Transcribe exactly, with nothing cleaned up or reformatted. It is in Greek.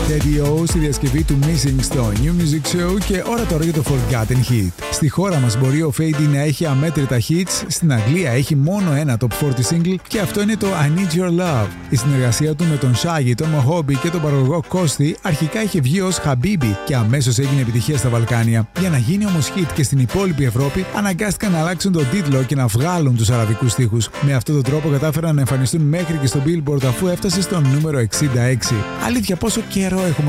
Teddy O στη διασκευή του Missing στο New Music Show και ώρα τώρα για το Forgotten Hit. Στη χώρα μας μπορεί ο Fady να έχει αμέτρητα hits, στην Αγγλία έχει μόνο ένα top σαράντα single και αυτό είναι το I Need Your Love. Η συνεργασία του με τον Shaggy, τον Mohobby και τον παραγωγό Κώστη αρχικά είχε βγει ως Habibi και αμέσως έγινε επιτυχία στα Βαλκάνια. Για να γίνει όμως hit και στην υπόλοιπη Ευρώπη, αναγκάστηκαν να αλλάξουν τον τίτλο και να βγάλουν τους αραβικούς στίχους. Με αυτόν τον τρόπο κατάφεραν να εμφανιστούν μέχρι και στο Billboard αφού έφτασε στο νούμερο εξήντα έξι. Αλήθεια, πόσο καιρό έχουμε